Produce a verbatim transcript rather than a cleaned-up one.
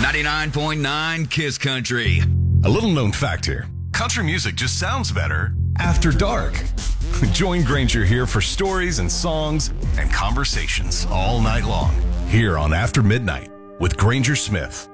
ninety-nine point nine Kiss Country. A little known fact here. Country music just sounds better after dark. Join Granger here for stories and songs and conversations all night long here on After Midnight with Granger Smith.